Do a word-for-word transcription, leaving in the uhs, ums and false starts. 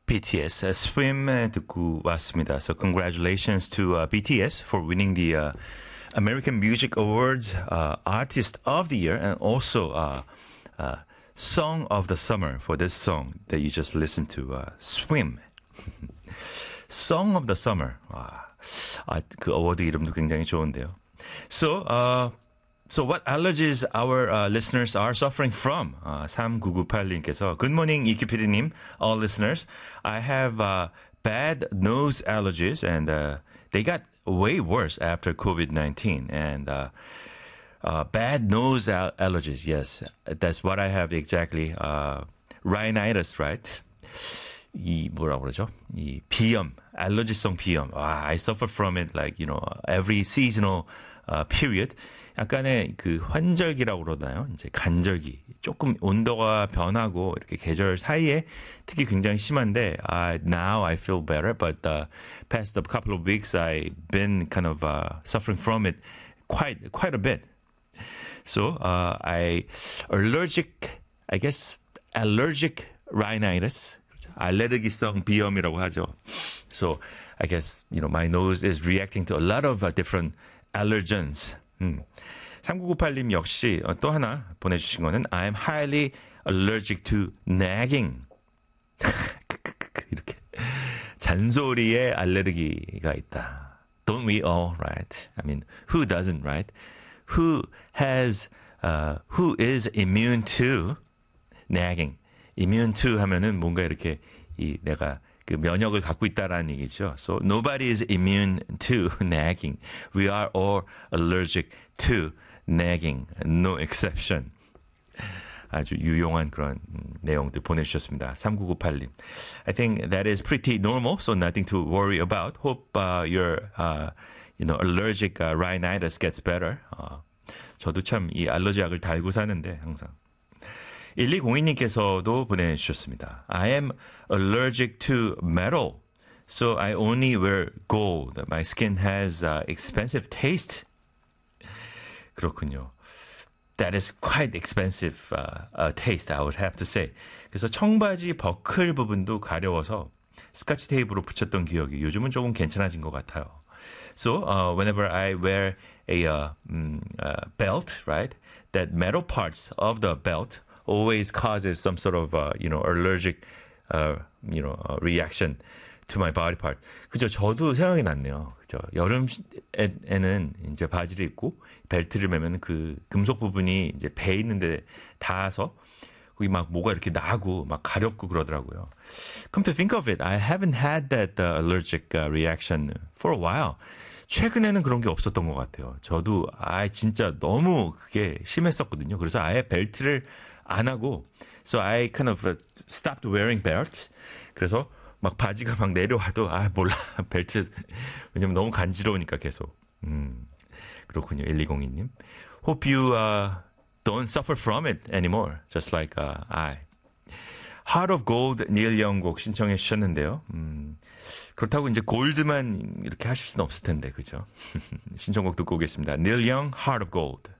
B T S uh, Swim uh, 듣고 왔습니다. So congratulations to uh, B T S for winning the uh, American Music Awards uh, Artist of the Year and also uh, uh, Song of the Summer for this song that you just listened to, uh, Swim. Song of the Summer. 와, 아, 그 어워드 이름도 굉장히 좋은데요. So, uh, So what allergies our uh, listeners are suffering from? Uh, 삼구구팔님께서 Good morning, 이키피디님, all listeners. I have uh, bad nose allergies and uh, they got way worse after covid nineteen. And uh, uh, bad nose al- allergies, yes, that's what I have exactly. Uh, rhinitis, right? 이 뭐라고 그러죠? 이 비염, 알러지성 비염. 와, I suffer from it like, you know, every seasonal uh, period. 약간의 그 환절기라고 그러나요? 이제 간절기. 조금 온도가 변하고 이렇게 계절 사이에 특히 굉장히 심한데 uh, now I feel better, but uh, past a couple of weeks I've been kind of uh, suffering from it quite quite a bit. So uh, I allergic, I guess allergic rhinitis. 알레르기성 비염이라고 하죠. So I guess you know my nose is reacting to a lot of uh, different allergens. 음. 삼구구팔님 역시 또 하나 보내주신 거는 I'm highly allergic to nagging. 이렇게 잔소리에 알레르기가 있다. Don't we all, right? I mean, who doesn't, right? Who has, uh, who is immune to nagging? Immune to 하면은 뭔가 이렇게 이 내가 그 면역을 갖고 있다라는 얘기죠. So nobody is immune to nagging. We are all allergic to nagging. No exception. 아주 유용한 그런 내용들 보내주셨습니다. 삼구구팔님. I think that is pretty normal, so nothing to worry about. Hope uh, your uh, you know, allergic uh, rhinitis gets better. 어, 저도 참 이 알러지 약을 달고 사는데 항상. 일이공이님께서도 보내주셨습니다. I am allergic to metal, so I only wear gold. My skin has uh, expensive taste. 그렇군요. That is quite expensive uh, uh, taste, I would have to say. 그래서 청바지 버클 부분도 가려워서 스카치 테이프로 붙였던 기억이 요즘은 조금 괜찮아진 것 같아요. So uh, whenever I wear a uh, um, uh, belt, right, that metal parts of the belt always causes some sort of, uh, you know, allergic, uh, you know, uh, reaction to my body part. 그죠? 저도 생각이 났네요. 그죠? 여름에는 이제 바지를 입고 벨트를 매면 그 금속 부분이 이제 배 있는데 닿아서 거기 막 뭐가 이렇게 나고 막 가렵고 그러더라고요. Come to think of it, I haven't had that uh, allergic uh, reaction for a while. 최근에는 그런 게 없었던 것 같아요. 저도 아 진짜 너무 그게 심했었거든요. 그래서 아예 벨트를 안 하고, so I kind of stopped wearing belts. 그래서 막 바지가 막 내려와도 아 몰라 벨트 왜냐면 너무 간지러우니까 계속. 음 그렇군요. 일이공이님. Hope you uh, don't suffer from it anymore. Just like uh, I. Heart of Gold 닐 영곡 신청해 주셨는데요. 음, 그렇다고 이제 골드만 이렇게 하실 수는 없을 텐데 그죠? 신청곡 듣고 오겠습니다. 닐 영, Heart of Gold.